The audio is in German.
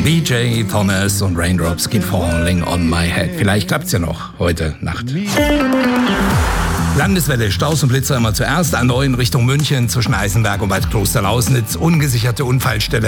DJ Thomas und Raindrops Keep Falling on My Head. Vielleicht klappt's ja noch heute Nacht. Landeswelle, Staus und Blitzer immer zuerst. A9 Richtung München zwischen Eisenberg und Bad Klosterlausnitz. Ungesicherte Unfallstelle.